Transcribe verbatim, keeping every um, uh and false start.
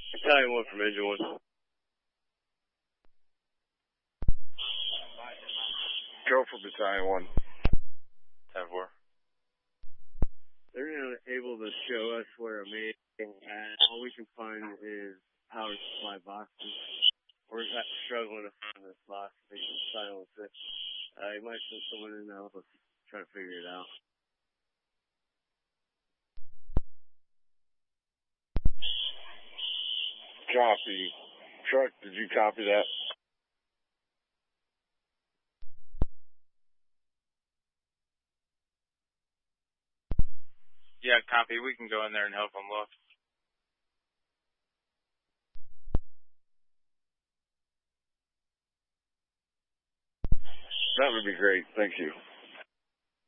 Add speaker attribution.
Speaker 1: Battalion one from engine one.
Speaker 2: Go for Battalion one.
Speaker 1: ten four. They're not able to show us where a main at. All we can find is power supply boxes. We're struggling to find this box. They can silence it. Uh, you might send someone in to help us try to figure it out.
Speaker 2: Copy. Truck, did you copy that?
Speaker 3: Yeah, copy. We can go in there and help them look.
Speaker 2: That would be great. Thank you.